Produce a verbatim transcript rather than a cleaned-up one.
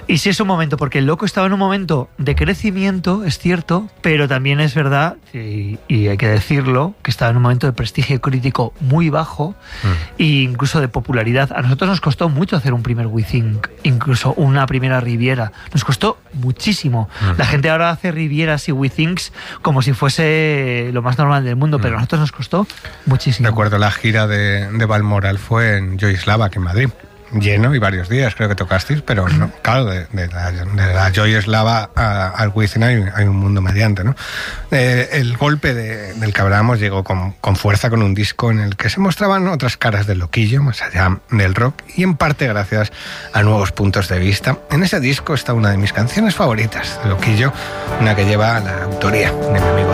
Y sí es un momento, porque el Loco estaba en un momento de crecimiento, es cierto, pero también es verdad, y, y hay que decirlo, que estaba en un momento de prestigio crítico muy bajo mm. e incluso de popularidad. A nosotros nos costó mucho hacer un primer WeThink, incluso una primera Riviera. Nos costó muchísimo. Mm. La gente ahora hace Rivieras y WeThinks como si fuese lo más normal del mundo, mm. pero a nosotros nos costó muchísimo. Recuerdo la gira de, de Balmoral fue en Joyslava, que en Madrid. Lleno y varios días creo que tocasteis, pero no, claro, de, de la, de la Joyslava al WeThink hay, hay un mundo mediante, ¿no? Eh, el golpe de, del que hablábamos llegó con, con fuerza, con un disco en el que se mostraban otras caras del Loquillo, más allá del rock, y en parte gracias a nuevos puntos de vista. En ese disco está una de mis canciones favoritas de Loquillo, una que lleva la autoría de mi amigo